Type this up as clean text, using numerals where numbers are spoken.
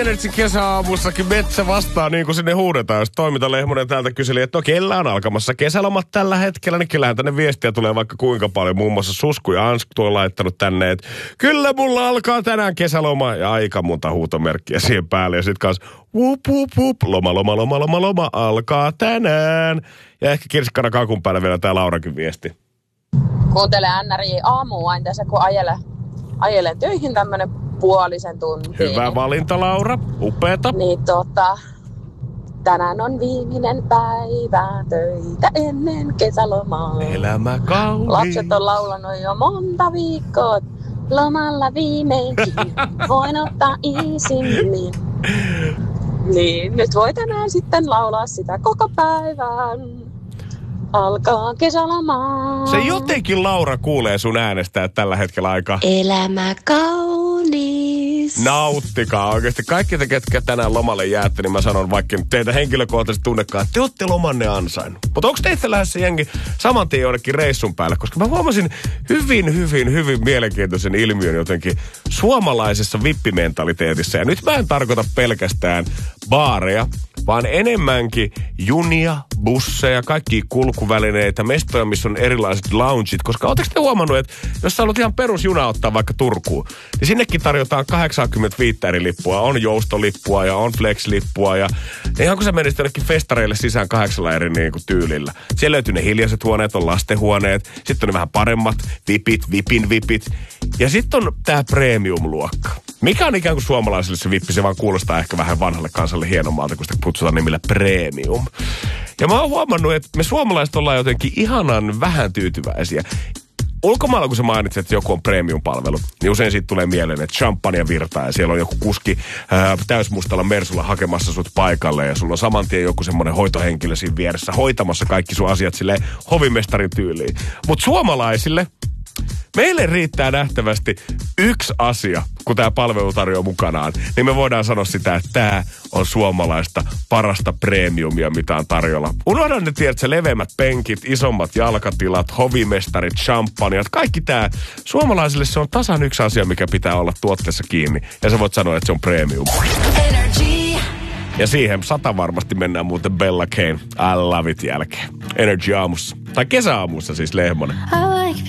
Energin kesäaamussakin metsä vastaa niin kuin sinne huudetaan. Jos Toiminta Lehmonen täältä kyseli, että no kellä on alkamassa kesälomat tällä hetkellä, niin kyllähän tänne viestiä tulee vaikka kuinka paljon. Muun muassa Susku ja Ansku on laittanut tänne, että kyllä mulla alkaa tänään kesäloma ja aika monta huutomerkkiä siihen päälle. Ja sit kanssa loma alkaa tänään. Ja ehkä kirsikkana kakun päällä vielä tää Laurakin viesti. Kuuntele NRJ aamua aina tässä, kun ajelen töihin tämmönen puolisen tuntia. Hyvä valinta, Laura. Upeeta. Niin tänään on viimeinen päivä töitä ennen kesälomaa. Elämä kaunis. Lapset on laulanut jo monta viikkoa. Lomalla viimeinkin voin ottaa iisimmin. Niin, nyt voi tänään sitten laulaa sitä koko päivän. Alkaa kesälomaa. Se jotenkin, Laura, kuulee sun äänestä tällä hetkellä aika. Elämä kaunis. Nauttikaa oikeasti. Kaikki te, ketkä tänään lomalle jäätte, niin mä sanon vaikka teitä henkilökohtaisesti tunnekaan, että te olette lomanne ansainnut. Mutta onko teitä lähdössä jengi saman tien jonnekin reissun päälle? Koska mä huomasin hyvin mielenkiintoisen ilmiön jotenkin suomalaisessa vippimentaliteetissa. Ja nyt mä en tarkoita pelkästään baareja, vaan enemmänkin junia, busseja, kaikkia kulkuvälineitä, mestoja, missä on erilaiset loungeit. Koska ootteko te huomannut, että jos sä haluat ihan perusjuna ottaa vaikka Turkuun, niin sinnekin tarjotaan 85 eri lippua. On joustolippua ja on flex-lippua ja ihan kun sä menisit jonnekin festareille sisään 8 eri niin kuin tyylillä. Siellä löytyy ne hiljaiset huoneet, on lastenhuoneet, sitten on ne vähän paremmat vipin vipit. Ja sitten on tää premium-luokka. Mikä on ikään kuin suomalaisille se vippi? Se vaan kuulostaa ehkä vähän vanhalle kansalle hienommalta, kun sitä kutsutaan nimellä premium. Ja mä oon huomannut, että me suomalaiset ollaan jotenkin ihanan vähän tyytyväisiä. Ulkomailla, kun sä mainitset, että joku on premium-palvelu, niin usein siitä tulee mieleen, että champagne virtaa ja siellä on joku kuski täysmustalla Mersulla hakemassa sut paikalle ja sulla on saman tien joku semmoinen hoitohenkilö siinä vieressä hoitamassa kaikki sun asiat silleen hovimestarin tyyliin. Mutta suomalaisille meille riittää nähtävästi yksi asia, kun tämä palvelu tarjoaa mukanaan, niin me voidaan sanoa sitä, että tämä on suomalaista parasta premiumia, mitä on tarjolla. Unohdan ne, tiedätkö, leveämmät penkit, isommat jalkatilat, hovimestarit, champagnat, kaikki tämä. Suomalaisille se on tasan yksi asia, mikä pitää olla tuotteessa kiinni. Ja sä voit sanoa, että se on premium. Energy. Ja siihen 100 varmasti mennään muuten Bella Kane, I Love It jälkeen. Energy aamussa. Tai kesäaamussa siis Lehmonen.